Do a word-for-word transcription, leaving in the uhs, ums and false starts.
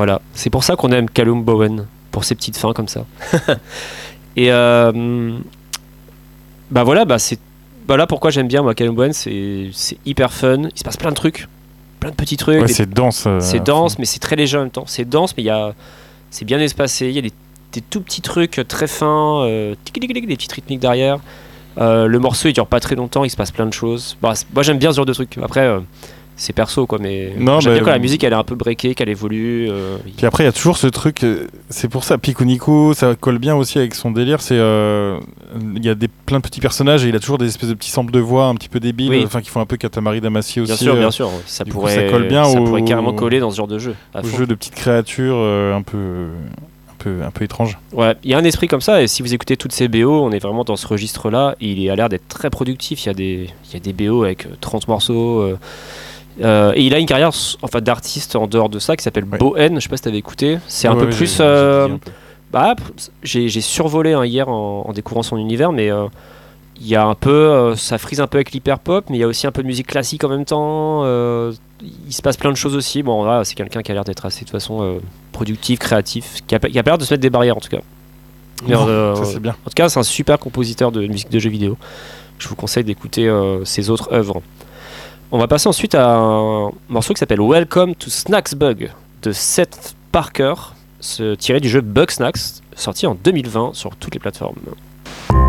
Voilà, c'est pour ça qu'on aime Callum Bowen, pour ses petites fins comme ça. Et euh, bah voilà, bah c'est voilà pourquoi j'aime bien moi Callum Bowen, c'est c'est hyper fun, il se passe plein de trucs, plein de petits trucs. Ouais, des... c'est dense. Euh, c'est dense, mais c'est très léger en même temps. C'est dense, mais il y a c'est bien espacé, il y a des, des tout petits trucs très fins, euh, des petites rythmiques derrière. Euh, le morceau il dure pas très longtemps, il se passe plein de choses. Bah, moi j'aime bien ce genre de trucs. Après euh, c'est perso quoi, mais non, j'aime mais bien quand la musique elle est un peu breakée, qu'elle évolue. Euh, Puis après il y a toujours ce truc, euh, c'est pour ça Pico Nico, ça colle bien aussi avec son délire. C'est euh, il y a des plein de petits personnages et il a toujours des espèces de petits samples de voix un petit peu débiles, oui. enfin qui font un peu Katamari Damacy aussi. Bien sûr, euh, bien sûr, ça du pourrait coup, ça colle bien ça au, pourrait carrément coller dans ce genre de jeu. Au jeu de petites créatures euh, un peu. Un peu, un peu étrange. Ouais, il y a un esprit comme ça, et si vous écoutez toutes ces B O, on est vraiment dans ce registre-là. Il a l'air d'être très productif. Il y a des, il y a des B O avec trente morceaux. Euh, euh, et il a une carrière enfin, d'artiste en dehors de ça qui s'appelle ouais. Bohen. Je sais pas si t'avais écouté. C'est ouais, un peu ouais, plus. J'ai, euh, j'ai, un peu. Bah, j'ai, j'ai survolé hein, hier en, en découvrant son univers, mais euh, il y a un peu. Euh, ça frise un peu avec l'hyper pop, mais il y a aussi un peu de musique classique en même temps. Euh, il se passe plein de choses aussi. Bon, là, c'est quelqu'un qui a l'air d'être assez de toute façon euh, productif, créatif, qui a, qui a pas l'air de se mettre des barrières en tout cas. Non, euh, ça c'est bien. En tout cas, c'est un super compositeur de musique de jeux vidéo. Je vous conseille d'écouter euh, ses autres œuvres. On va passer ensuite à un morceau qui s'appelle Welcome to Snacksbug de Seth Parker, tiré du jeu Bugsnax, sorti en deux mille vingt sur toutes les plateformes.